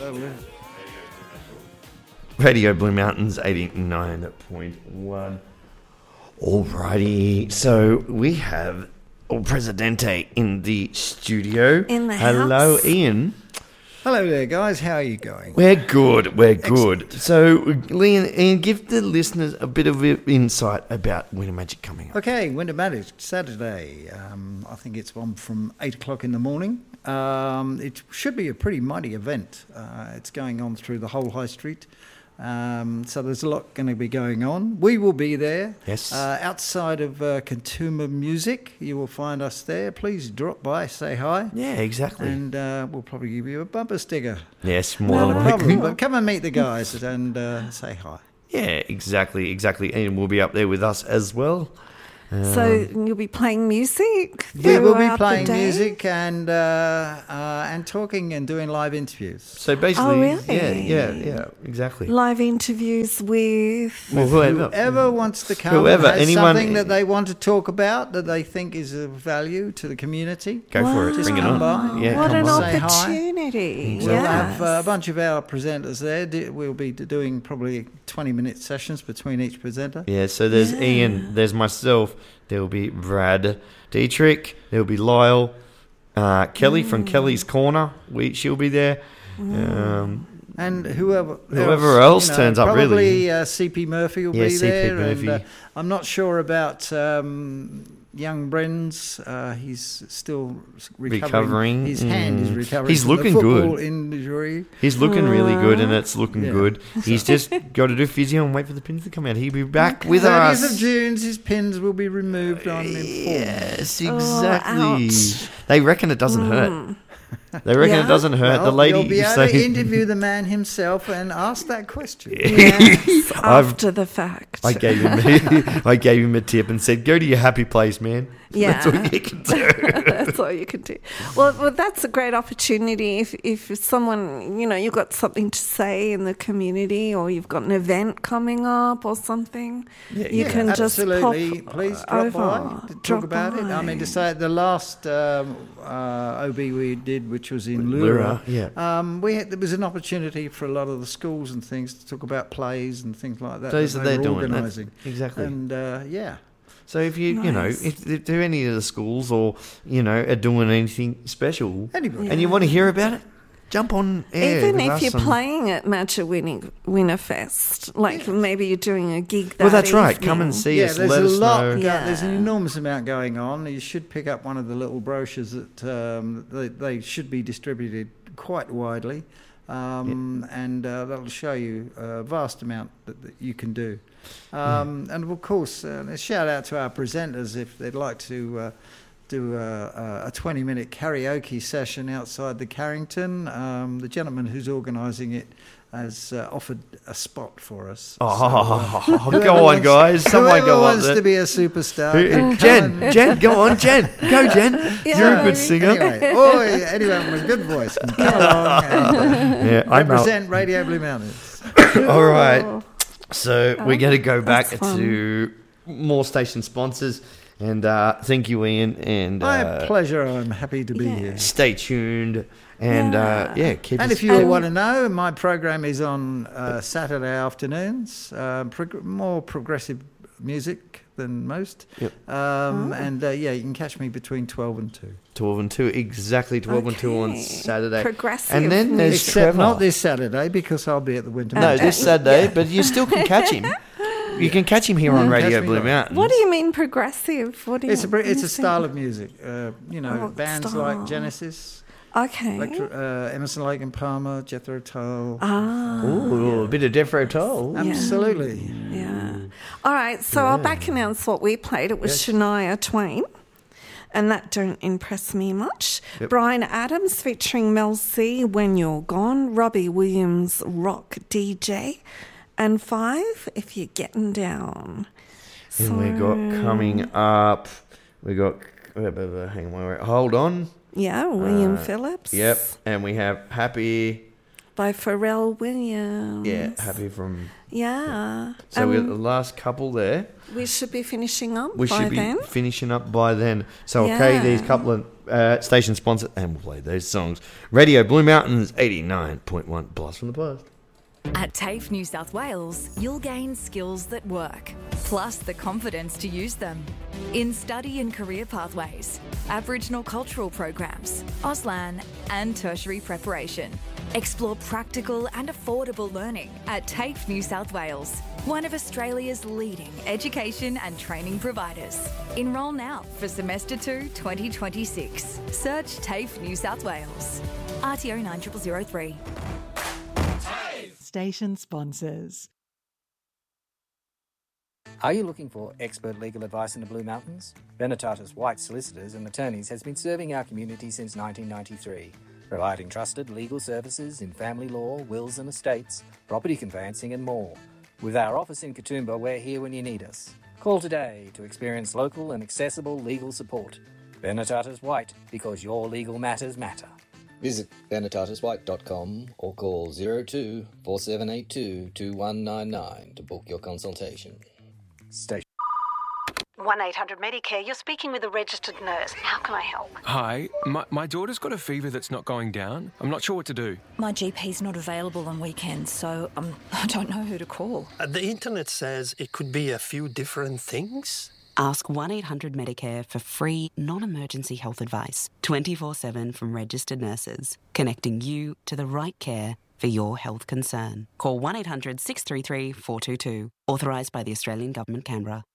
Radio Blue Mountains 89.1. Alrighty, so we have El Presidente in the studio. In the Hello, house. Ian. Hello there, guys. How are you going? We're good. So, Ian, give the listeners a bit of insight about Winter Magic coming up. Okay, Winter Magic, Saturday. I think it's on from 8 o'clock in the morning. It should be a pretty mighty event. It's going on through the whole high street. So there's a lot going to be going on. We will be there. Yes. Outside of Kantuma Music, you will find us there. Please drop by, say hi. Yeah, exactly. And we'll probably give you a bumper sticker. Yes, more No than likely. problem. But come and meet the guys and say hi. Yeah, exactly. Ian will be up there with us as well. So you'll be playing music? We will be throughout the playing day? music and talking and doing live interviews. So basically, Oh, really? yeah, exactly. Live interviews with... Well, whoever. Whoever wants to come, Whoever, and has anyone- something that they want to talk about that they think is of value to the community. Go for it. Just Bring it come on. by. Yeah, What come an on. Say hi. opportunity. We'll Yes. have a bunch of our presenters there. We'll be doing probably 20-minute sessions between each presenter. Yeah, so there's Ian, there's myself, there will be Brad Dietrich, there will be Lyle, Kelly from Kelly's Corner, she'll be there. And whoever else turns up, probably really. CP Murphy will Yeah, be CP there. Murphy. And, I'm not sure about young Bren's. He's still recovering. His hand is recovering. He's from the looking football good. Injury. He's looking really good, and it's looking Yeah. good. He's just got to do physio and wait for the pins to come out. He'll be back with 30th us. of June, his pins will be removed on informed. Yes, Oh, exactly. ouch. They reckon it doesn't hurt. They reckon Yeah. it doesn't hurt. Well, the lady you'll be able saying- to interview the man himself and ask that question. Yes, after the fact. I gave him a tip and said, "Go to your happy place, man." Yeah. That's what you can do. That's all you can do. Well, that's a great opportunity. If someone, you've got something to say in the community, or you've got an event coming up or something, you can just absolutely. pop Please drop over. by to talk about it. I mean, to say the last OB we did, which was in Lura, yeah. there was an opportunity for a lot of the schools and things to talk about plays and things like that. Those that that they they're were doing. organising. Exactly. And yeah. So if Nice. if there are any of the schools or, are doing anything special Anybody. and you want to hear about it, jump on air. Even with if us you're and- playing at Matcha Winterfest, like maybe you're doing a gig that Well, that's right. evening. Come and see Yeah, us. there's Let a us lot. know. Yeah. There's an enormous amount going on. You should pick up one of the little brochures that they should be distributed quite widely, and that'll show you a vast amount that you can do. And of course, a shout out to our presenters if they'd like to do a 20-minute karaoke session outside the Carrington. The gentleman who's organising it has offered a spot for us. Oh, go on, guys. Someone Whoever go on. wants to be a superstar. can come and- Jen, go on, Jen. Go, Jen. You're a good singer. Anyway, anyone with a good voice can come along and Yeah, I'm out. represent Radio Blue Mountains. All right. So we're going to go back That's fun. to more station sponsors. And thank you, Ian. And My pleasure. I'm happy to be Yeah. here. stay tuned. And keep And us- if you all want to know, my program is on Saturday afternoons. More progressive music than most. Yep. And you can catch me between 12 and 2. 12 and 2, exactly 12 and 2 on Okay. Saturday. Progressive And then there's Except Trevor. not this Saturday because I'll be at the Winter No, Magic. this Saturday, but you still can catch him. You can catch him here on Catch Radio me Blue live. Mountains. What do you mean progressive? What do you? It's a what do you style think? of music. Oh, Bands style. like Genesis, Okay. Emerson, Lake and Palmer, Jethro Tull. Ooh, a bit of Defro Toll. Absolutely. Yeah. All right. So I'll back announce what we played. It was Shania Twain. And that don't impress me much. Yep. Brian Adams featuring Mel C, When You're Gone. Robbie Williams, Rock DJ. And 5, If You're Getting Down. And we got coming up, we got, hang on, hold on. Yeah, William Phillips. Yep, and we have Happy, By Pharrell Williams. yeah, Happy from, Yeah. so we got the last couple there. We should be finishing up We by should be then. finishing up by then. So, okay, Yeah. these couple of station sponsor, and we'll play those songs. Radio Blue Mountains 89.1 Blast from the Past. At TAFE New South Wales, you'll gain skills that work, plus the confidence to use them. In study and career pathways, Aboriginal cultural programs, Auslan and tertiary preparation. Explore practical and affordable learning at TAFE New South Wales, one of Australia's leading education and training providers. Enrol now for Semester 2 2026. Search TAFE New South Wales. RTO 9003. Station sponsors. Are you looking for expert legal advice in the Blue Mountains? Benetatis White Solicitors and Attorneys has been serving our community since 1993, providing trusted legal services in family law, wills and estates, property conveyancing and more. With our office in Katoomba, we're here when you need us. Call today to experience local and accessible legal support. Benetatis White, because your legal matters matter. Visit benetatiswhite.com or call 02 4782 2199 to book your consultation. Station 1-800-MEDICARE, you're speaking with a registered nurse. How can I help? Hi, my daughter's got a fever that's not going down. I'm not sure what to do. My GP's not available on weekends, so I don't know who to call. The internet says it could be a few different things. Ask 1-800-MEDICARE for free, non-emergency health advice, 24/7 from registered nurses, connecting you to the right care for your health concern. Call 1-800-633-422, authorised by the Australian Government, Canberra.